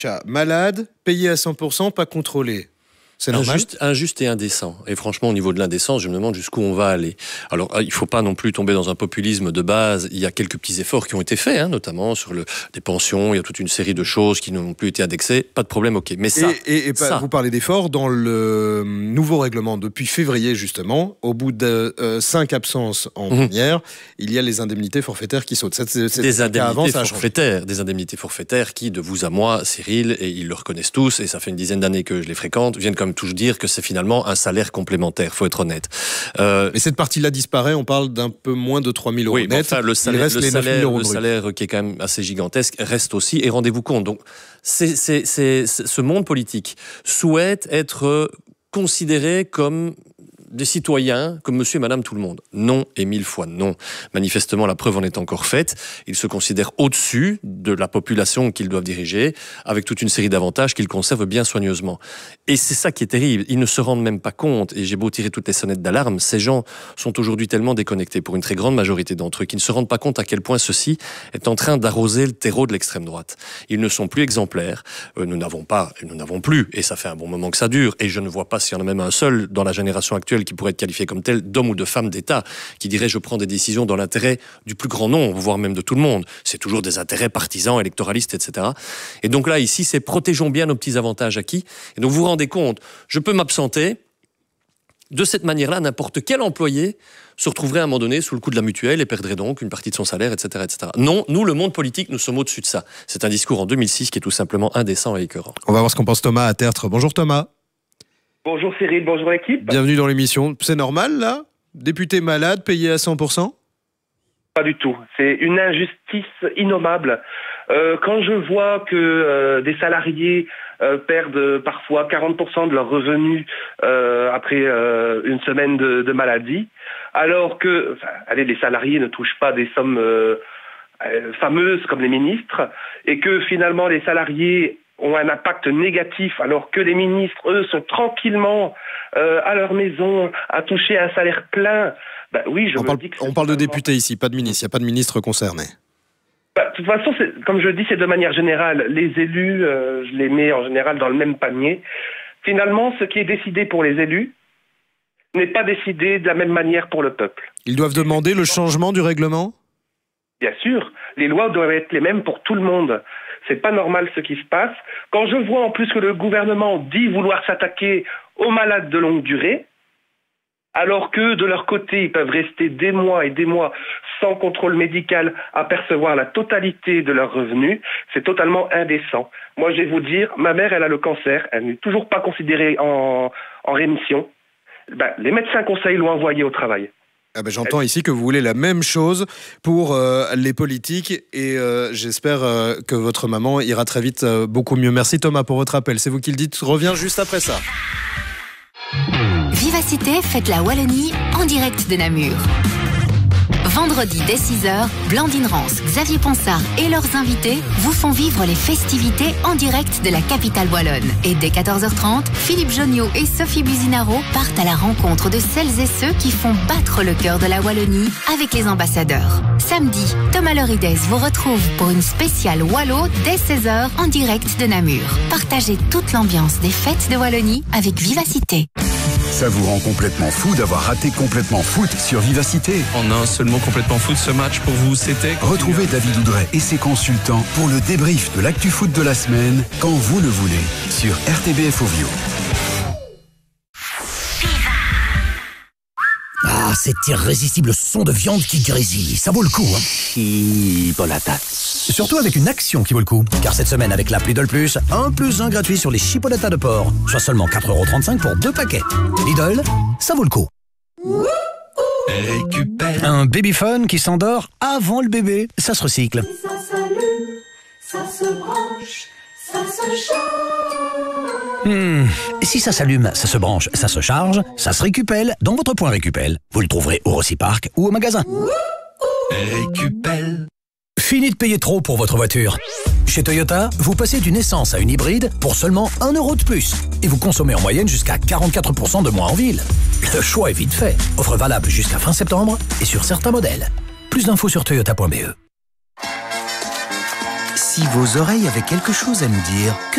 Malade, payé à 100%, pas contrôlé. C'est normal. Injuste et indécent. Et franchement, au niveau de l'indécence, je me demande jusqu'où on va aller. Alors, il ne faut pas non plus tomber dans un populisme de base. Il y a quelques petits efforts qui ont été faits, notamment sur des pensions. Il y a toute une série de choses qui n'ont plus été indexées. Pas de problème, ok. Mais ça, vous parlez d'efforts dans le nouveau règlement depuis février, justement. Au bout de 5 absences en première, il y a les indemnités forfaitaires qui sautent. Des indemnités forfaitaires qui, de vous à moi, Cyril, et ils le reconnaissent tous, et ça fait une dizaine d'années que je les fréquente, viennent comme toujours dire que c'est finalement un salaire complémentaire, faut être honnête. Mais cette partie-là disparaît, on parle d'un peu moins de 3 000 € net. Enfin, le salaire qui est quand même assez gigantesque reste aussi, et rendez-vous compte, donc ce monde politique souhaite être considéré comme des citoyens, comme monsieur et madame tout le monde. Non et 1000 fois non. Manifestement, la preuve en est encore faite. Ils se considèrent au-dessus de la population qu'ils doivent diriger, avec toute une série d'avantages qu'ils conservent bien soigneusement. Et c'est ça qui est terrible. Ils ne se rendent même pas compte, et j'ai beau tirer toutes les sonnettes d'alarme, ces gens sont aujourd'hui tellement déconnectés, pour une très grande majorité d'entre eux, qu'ils ne se rendent pas compte à quel point ceci est en train d'arroser le terreau de l'extrême droite. Ils ne sont plus exemplaires. Nous n'avons plus, et ça fait un bon moment que ça dure, et je ne vois pas s'il y en a même un seul dans la génération actuelle qui pourrait être qualifié comme tel, d'homme ou de femme d'État, qui dirait je prends des décisions dans l'intérêt du plus grand nombre, voire même de tout le monde. C'est toujours des intérêts partisans, électoralistes, etc. Et donc là, ici, c'est protégeons bien nos petits avantages acquis. Et donc vous vous rendez compte, je peux m'absenter. De cette manière-là, n'importe quel employé se retrouverait à un moment donné sous le coup de la mutuelle et perdrait donc une partie de son salaire, etc., etc. Non, nous, le monde politique, nous sommes au-dessus de ça. C'est un discours en 2006 qui est tout simplement indécent et écœurant. On va voir ce qu'en pense Thomas à Tertre. Bonjour Thomas. Bonjour Cyril, bonjour l'équipe. Bienvenue dans l'émission. C'est normal là ? Député malade, payé à 100%? Pas du tout. C'est une injustice innommable. Quand je vois que des salariés perdent parfois 40% de leurs revenus après une semaine de maladie, alors que les salariés ne touchent pas des sommes fameuses comme les ministres, et que finalement les salariés ont un impact négatif, alors que les ministres, eux, sont tranquillement à leur maison, à toucher un salaire plein. Oui, on parle de députés ici, pas de ministre. Il n'y a pas de ministre concerné. De toute façon, comme je le dis, c'est de manière générale. Les élus, je les mets en général dans le même panier. Finalement, ce qui est décidé pour les élus n'est pas décidé de la même manière pour le peuple. Ils doivent demander le changement du règlement ? Bien sûr, les lois doivent être les mêmes pour tout le monde. C'est pas normal ce qui se passe. Quand je vois en plus que le gouvernement dit vouloir s'attaquer aux malades de longue durée, alors que de leur côté, ils peuvent rester des mois et des mois sans contrôle médical à percevoir la totalité de leurs revenus, c'est totalement indécent. Moi, je vais vous dire, ma mère, elle a le cancer, elle n'est toujours pas considérée en rémission. Les médecins conseils l'ont envoyée au travail. J'entends ici que vous voulez la même chose pour les politiques, et j'espère que votre maman ira très vite beaucoup mieux. Merci Thomas pour votre appel, c'est vous qui le dites. Reviens juste après ça. Vivacité fête la Wallonie en direct de Namur. Vendredi dès 6h, Blandine Rance, Xavier Ponsard et leurs invités vous font vivre les festivités en direct de la capitale wallonne. Et dès 14h30, Philippe Jonniot et Sophie Buzinaro partent à la rencontre de celles et ceux qui font battre le cœur de la Wallonie avec les ambassadeurs. Samedi, Thomas Lorides vous retrouve pour une spéciale Wallo dès 16h en direct de Namur. Partagez toute l'ambiance des fêtes de Wallonie avec Vivacité. Ça vous rend complètement fou d'avoir raté Complètement Foot sur Vivacité. En un seul mot, Complètement Foot, ce match pour vous, c'était... Retrouvez David Oudret et ses consultants pour le débrief de l'actu foot de la semaine, quand vous le voulez, sur RTBF Ovio. Ah, cet irrésistible son de viande qui grésille, ça vaut le coup, hein. Chipolata. Surtout avec une action qui vaut le coup. Car cette semaine, avec l'appli Lidl Plus, 1+1 gratuit sur les chipolatas de porc. Soit seulement 4,35 € pour 2 paquets. Lidl, ça vaut le coup. Récupère. Un babyphone qui s'endort avant le bébé, ça se recycle. Ça s'allume, ça se branche, ça se charge. Si ça s'allume, ça se branche, ça se charge, ça se récupère dans votre point Récupel. Vous le trouverez au Rossi-Park ou au magasin. Récupère. Fini de payer trop pour votre voiture. Chez Toyota, vous passez d'une essence à une hybride pour seulement 1 € de plus. Et vous consommez en moyenne jusqu'à 44% de moins en ville. Le choix est vite fait. Offre valable jusqu'à fin septembre et sur certains modèles. Plus d'infos sur toyota.be. si vos oreilles avaient quelque chose à nous dire.